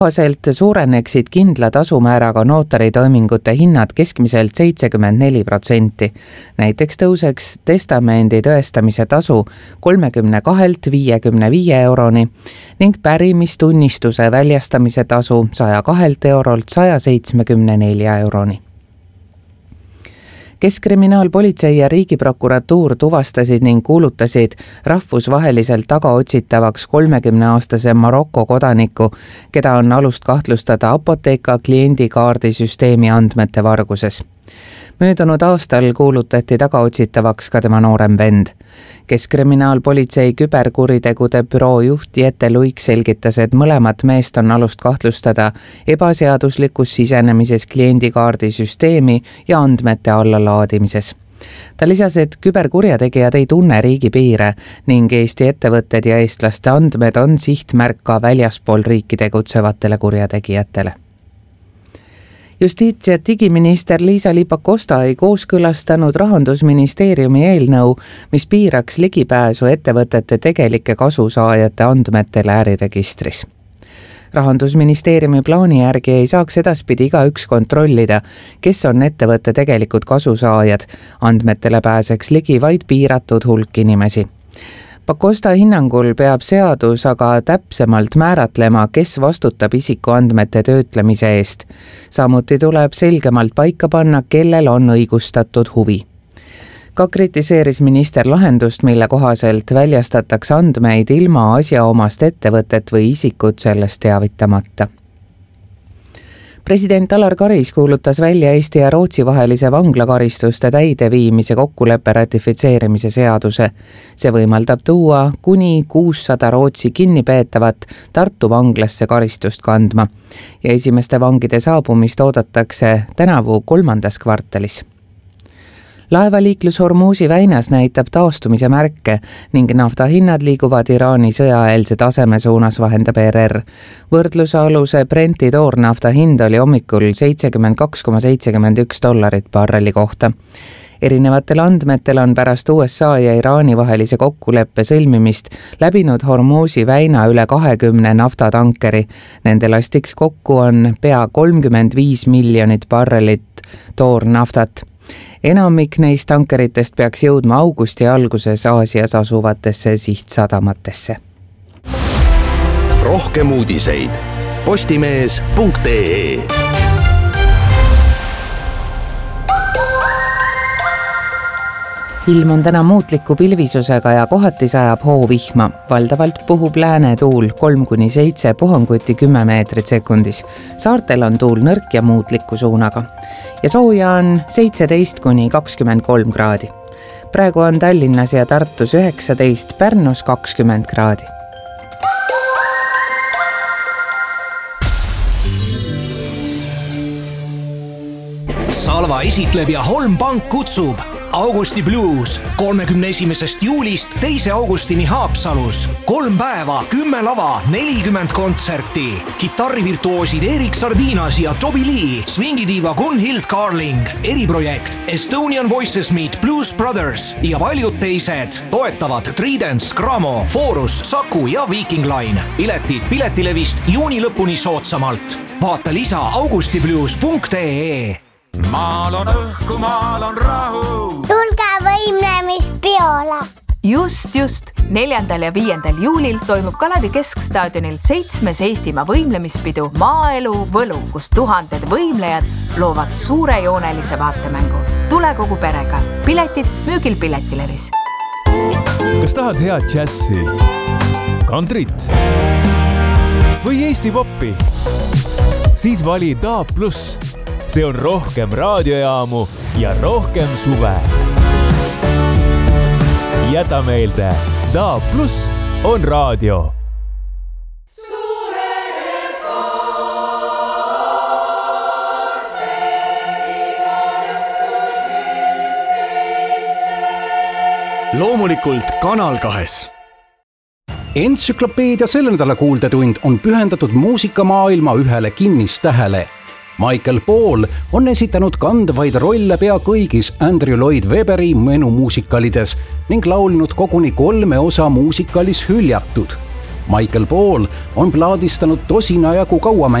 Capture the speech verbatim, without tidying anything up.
Kohaselt suureneksid kindla tasumääraga notaritoimingute hinnad keskmiselt seitsekümmend neli protsenti. Näiteks tõuseks testamendi tõestamise tasu kolmekümne kahelt viiekümne viie euroni ning pärimistunnistuse väljastamise tasu saja kahelt eurolt saja seitsmekümne nelja euroni. Keskkriminaalpolitsei ja Riigiprokuratuur tuvastasid ning kuulutasid rahvusvaheliselt tagaotsitavaks kolmekümneaastase Maroko kodaniku, keda on alust kahtlustada Apotheka kliendikaardisüsteemi andmete varguses. Möödunud aastal kuulutati tagaotsitavaks ka tema noorem vend. Keskkriminaalpolitsei küberkuritegude büroo juht Jette Luik selgitas, et mõlemat meest on alust kahtlustada ebaseaduslikus sisenemises kliendikaardisüsteemi ja andmete allalaadimises. Ta lisas, et küberkurjategijad ei tunne riigipiire ning Eesti ettevõtted ja eestlaste andmed on sihtmärk ka väljaspool riiki tegutsevatele kurjategijatele. Justiits- ja digiminister Liisa-Ly Pakosta ei kooskõlastanud Rahandusministeeriumi eelnõu, mis piiraks ligipääsu ettevõtete tegelike kasusaajate andmetele äriregistris. Rahandusministeeriumi plaani järgi ei saaks edaspidi igaüks kontrollida, kes on ettevõtte tegelikud kasusaajad. Andmetele pääseks ligi vaid piiratud hulk inimesi. Pakosta hinnangul peab seadus aga täpsemalt määratlema, kes vastutab isikuandmete töötlemise eest. Samuti tuleb selgemalt paika panna, kellel on õigustatud huvi. Ka kritiseeris minister lahendust, mille kohaselt väljastatakse andmeid ilma asjaomast ettevõtet või isikut sellest teavitamata. President Alar Karis kuulutas välja Eesti ja Rootsi vahelise vanglakaristuste täideviimise kokkuleppe ratifitseerimise seaduse. See võimaldab tuua kuni kuussada Rootsi kinnipeetavat Tartu vanglasse karistust kandma ja esimeste vangide saabumist oodatakse tänavu kolmandas kvartalis. Laevaliiklus Hormuzi väinas näitab taastumise märke ning naftahinnad liiguvad Iraani sõjaeelse taseme suunas, vahendab E R R. Võrdlusaluse Brenti toornafta hind oli hommikul seitsekümmend kaks koma seitsekümmend üks dollarit barreli kohta. Erinevatel andmetel on pärast U S A ja Iraani vahelise kokkuleppe sõlmimist läbinud Hormuzi väina üle kahekümne naftatankeri. Nende lastiks kokku on pea kolmkümmend viis miljonit barrelit toornaftat. Enamik neist tankeritest peaks jõudma augusti alguses Aasias asuvatesse sihtsadamatesse. Rohkem uudiseid postimees punkt ee. Ilm on täna muutliku pilvisusega ja kohati sajab hoovihma. Valdavalt puhub lääne tuul kolm kuni seitse, puhanguti kümme meetrit sekundis. Saartel on tuul nõrk ja muutliku suunaga. Ja sooja on seitseteist kuni kakskümmend kolm kraadi. Praegu on Tallinnas ja Tartus üheksateist, Pärnus kakskümmend kraadi. Salva esitleb ja Holm Pank kutsub Augusti Blues kolmekümne esimesest juulist teise augustini Haapsalus. Kolm päeva, kümme lava, nelikümmend kontserti. Kitarrivirtuoosid Erik Sardinas ja Toby Lee, swingidiiva Gunhild Carling, eriprojekt Estonian Voices Meet Blues Brothers ja paljud teised. Toetavad Tridents, Gramo, Forus, Saku ja Viking Line. Piletid Piletilevist juuni lõpuni soodsamalt. Vaata lisa augustiblues punkt ee. Maal on õhku, maal on rahu. Tulge võimlemispeole. Just, just. neljandal ja viiendal juulil toimub Kalevi Keskstaadionil seitsmes Eestimaa võimlemispidu Maaelu Võlu, kus tuhanded võimlejad loovad suurejoonelise vaatemängu. Tule kogu perega. Piletid müügil Piletilevis. Kas tahad head džässi, kantrit või Eesti poppi? Siis vali D A B plus. See on rohkem raadiojaamu ja rohkem suve. Jäta meelde, D A B plus on raadio. Loomulikult Kanal kahes. Entsüklopeedia selle nädala kuuldetund on pühendatud muusikamaailma ühele kinnistähele. Michael Paul on esitanud kandvaid rolle pea kõigis Andrew Lloyd Webberi menumuusikalides ning laulnud koguni kolme osa muusikalis Hüljatud. Michael Paul on plaadistanud tosina jagu kaua